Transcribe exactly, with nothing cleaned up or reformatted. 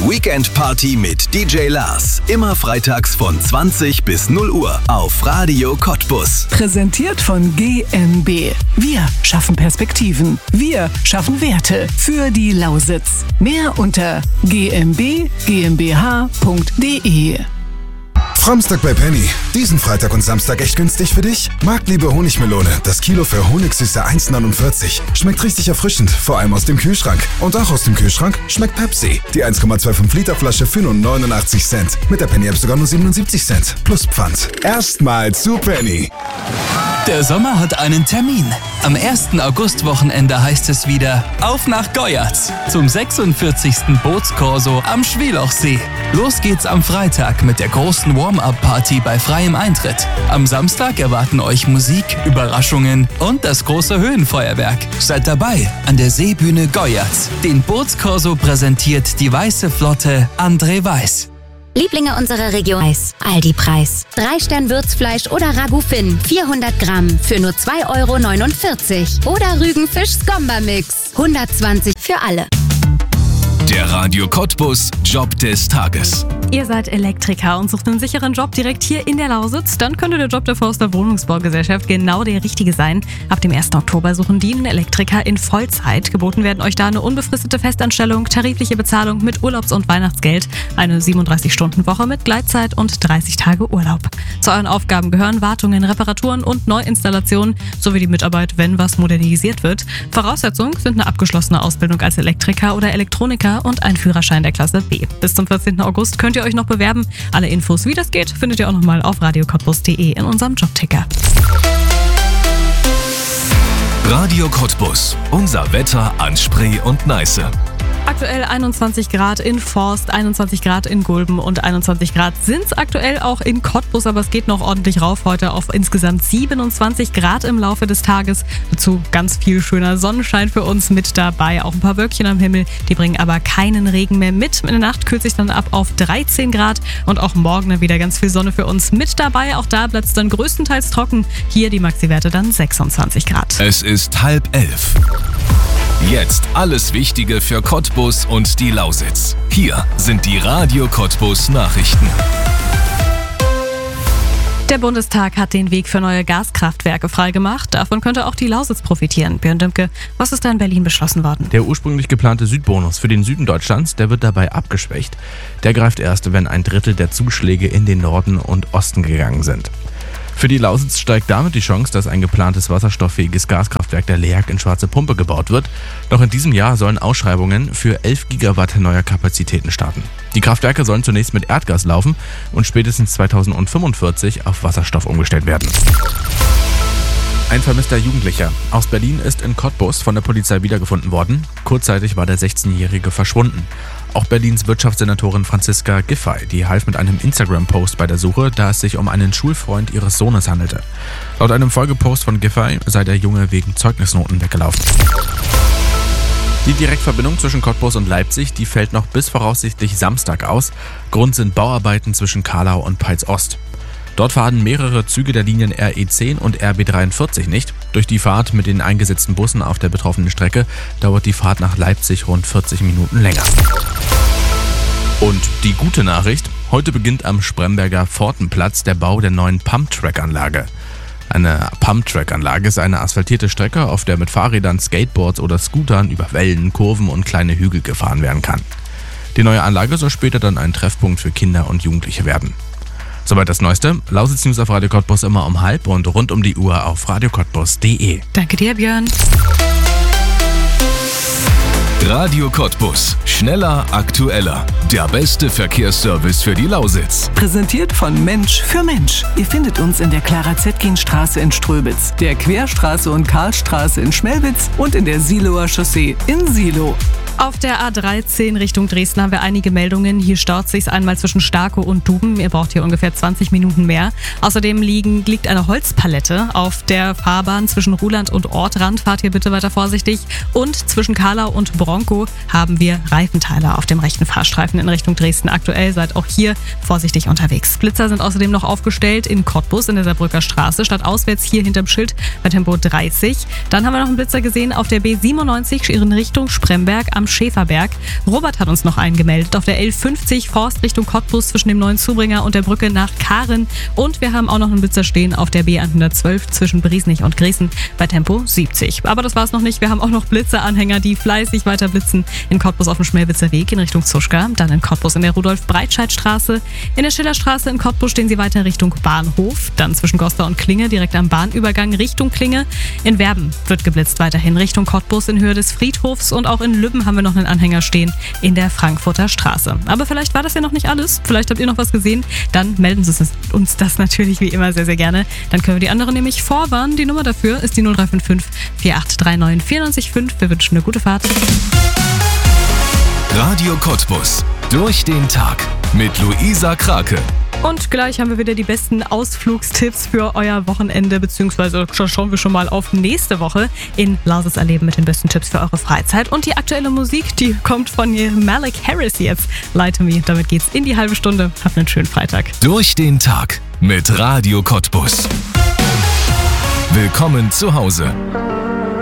Weekend Party mit D J Lars. Immer freitags von zwanzig bis null Uhr auf Radio Cottbus. Präsentiert von G M B. Wir schaffen Perspektiven. Wir schaffen Werte für die Lausitz. Mehr unter g m b g m b h punkt d e. Framstag bei Penny. Diesen Freitag und Samstag echt günstig für dich? Marktliebe Honigmelone. Das Kilo für Honigsüße eins neunundvierzig. Schmeckt richtig erfrischend, vor allem aus dem Kühlschrank. Und auch aus dem Kühlschrank schmeckt Pepsi. Die eins Komma fünfundzwanzig Liter Flasche für nur neunundachtzig Cent. Mit der Penny App sogar nur siebenundsiebzig Cent. Plus Pfand. Erstmal zu Penny. Der Sommer hat einen Termin. Am ersten August-Wochenende heißt es wieder auf nach Goyatz zum sechsundvierzigsten Bootskorso am Schwielochsee. Los geht's am Freitag mit der großen Warm-Up-Party bei freiem Eintritt. Am Samstag erwarten euch Musik, Überraschungen und das große Höhenfeuerwerk. Seid dabei an der Seebühne Goyatz. Den Bootskorso präsentiert die Weiße Flotte André Weiß. Lieblinge unserer Region. Aldi-Preis. Drei Stern Würzfleisch oder Ragout Finn, vierhundert Gramm für nur zwei Euro neunundvierzig. Oder Rügenfisch Skomba-Mix, hundertzwanzig für alle. Der Radio Cottbus Job des Tages. Ihr seid Elektriker und sucht einen sicheren Job direkt hier in der Lausitz? Dann könnte der Job der Forster Wohnungsbaugesellschaft genau der richtige sein. Ab dem ersten Oktober suchen die einen Elektriker in Vollzeit. Geboten werden euch da eine unbefristete Festanstellung, tarifliche Bezahlung mit Urlaubs- und Weihnachtsgeld, eine siebenunddreißig-Stunden-Woche mit Gleitzeit und dreißig Tage Urlaub. Zu euren Aufgaben gehören Wartungen, Reparaturen und Neuinstallationen sowie die Mitarbeit, wenn was modernisiert wird. Voraussetzung sind eine abgeschlossene Ausbildung als Elektriker oder Elektroniker und ein Führerschein der Klasse B. Bis zum vierzehnten August könnt ihr euch noch bewerben. Alle Infos, wie das geht, findet ihr auch nochmal auf radio cottbus punkt d e in unserem Jobticker. Radio Cottbus. Unser Wetter an Spree und Neiße. Aktuell einundzwanzig Grad in Forst, einundzwanzig Grad in Gulben und einundzwanzig Grad sind es aktuell auch in Cottbus, aber es geht noch ordentlich rauf heute auf insgesamt siebenundzwanzig Grad im Laufe des Tages. Dazu ganz viel schöner Sonnenschein für uns mit dabei, auch ein paar Wölkchen am Himmel, die bringen aber keinen Regen mehr mit. In der Nacht kühlt sich dann ab auf dreizehn Grad und auch morgen dann wieder ganz viel Sonne für uns mit dabei. Auch da bleibt es dann größtenteils trocken. Hier die Maxi-Werte dann sechsundzwanzig Grad. Es ist halb elf. Jetzt alles Wichtige für Cottbus und die Lausitz. Hier sind die Radio Cottbus Nachrichten. Der Bundestag hat den Weg für neue Gaskraftwerke freigemacht. Davon könnte auch die Lausitz profitieren. Björn Dümke, was ist da in Berlin beschlossen worden? Der ursprünglich geplante Südbonus für den Süden Deutschlands, der wird dabei abgeschwächt. Der greift erst, wenn ein Drittel der Zuschläge in den Norden und Osten gegangen sind. Für die Lausitz steigt damit die Chance, dass ein geplantes wasserstofffähiges Gaskraftwerk der LEAG in Schwarze Pumpe gebaut wird. Noch in diesem Jahr sollen Ausschreibungen für elf Gigawatt neuer Kapazitäten starten. Die Kraftwerke sollen zunächst mit Erdgas laufen und spätestens zweitausendfünfundvierzig auf Wasserstoff umgestellt werden. Ein vermisster Jugendlicher aus Berlin ist in Cottbus von der Polizei wiedergefunden worden. Kurzzeitig war der sechzehnjährige verschwunden. Auch Berlins Wirtschaftssenatorin Franziska Giffey, die half mit einem Instagram-Post bei der Suche, da es sich um einen Schulfreund ihres Sohnes handelte. Laut einem Folgepost von Giffey sei der Junge wegen Zeugnisnoten weggelaufen. Die Direktverbindung zwischen Cottbus und Leipzig, die fällt noch bis voraussichtlich Samstag aus. Grund sind Bauarbeiten zwischen Kahlau und Peitz-Ost. Dort fahren mehrere Züge der Linien R E zehn und R B dreiundvierzig nicht. Durch die Fahrt mit den eingesetzten Bussen auf der betroffenen Strecke dauert die Fahrt nach Leipzig rund vierzig Minuten länger. Und die gute Nachricht: Heute beginnt am Spremberger Pfortenplatz der Bau der neuen Pumptrack-Anlage. Eine Pumptrack-Anlage ist eine asphaltierte Strecke, auf der mit Fahrrädern, Skateboards oder Scootern über Wellen, Kurven und kleine Hügel gefahren werden kann. Die neue Anlage soll später dann ein Treffpunkt für Kinder und Jugendliche werden. Soweit das Neueste. Lausitz News auf Radio Cottbus immer um halb und rund um die Uhr auf radio cottbus punkt d e. Danke dir, Björn. Radio Cottbus. Schneller, aktueller. Der beste Verkehrsservice für die Lausitz. Präsentiert von Mensch für Mensch. Ihr findet uns in der Clara-Zetkin-Straße in Ströbitz, der Querstraße und Karlstraße in Schmelwitz und in der Siloer Chaussee in Silo. Auf der A dreizehn Richtung Dresden haben wir einige Meldungen. Hier staut sich's einmal zwischen Starkow und Duben. Ihr braucht hier ungefähr zwanzig Minuten mehr. Außerdem liegen, liegt eine Holzpalette auf der Fahrbahn zwischen Ruhland und Ortrand. Fahrt hier bitte weiter vorsichtig. Und zwischen Kahlau und Bronkow haben wir Reifenteiler auf dem rechten Fahrstreifen in Richtung Dresden. Aktuell seid auch hier vorsichtig unterwegs. Blitzer sind außerdem noch aufgestellt in Cottbus in der Saarbrücker Straße. Statt auswärts hier hinterm Schild bei Tempo dreißig. Dann haben wir noch einen Blitzer gesehen auf der B siebenundneunzig in Richtung Spremberg am am Schäferberg. Robert hat uns noch eingemeldet auf der L fünfzig Forst Richtung Cottbus zwischen dem neuen Zubringer und der Brücke nach Karen. Und wir haben auch noch einen Blitzer stehen auf der B hundertzwölf zwischen Briesnich und Griesen bei Tempo siebzig. Aber das war's noch nicht. Wir haben auch noch Blitzeranhänger, die fleißig weiter blitzen. In Cottbus auf dem Schmelwitzer Weg in Richtung Zuschka, dann in Cottbus in der Rudolf-Breitscheid-Straße. In der Schillerstraße in Cottbus stehen sie weiter Richtung Bahnhof, dann zwischen Goslar und Klinge direkt am Bahnübergang Richtung Klinge. In Werben wird geblitzt weiterhin Richtung Cottbus in Höhe des Friedhofs und auch in Lübben haben wir noch einen Anhänger stehen in der Frankfurter Straße. Aber vielleicht war das ja noch nicht alles. Vielleicht habt ihr noch was gesehen. Dann melden Sie uns das natürlich wie immer sehr, sehr gerne. Dann können wir die anderen nämlich vorwarnen. Die Nummer dafür ist die null drei fünf fünf vier acht drei neun vier neun fünf. Wir wünschen eine gute Fahrt. Radio Cottbus. Durch den Tag mit Luisa Krake. Und gleich haben wir wieder die besten Ausflugstipps für euer Wochenende, beziehungsweise schauen wir schon mal auf nächste Woche in Lausitz erleben mit den besten Tipps für eure Freizeit. Und die aktuelle Musik, die kommt von Malik Harris jetzt. Lie to Me. Damit geht's in die halbe Stunde. Habt einen schönen Freitag. Durch den Tag mit Radio Cottbus. Willkommen zu Hause.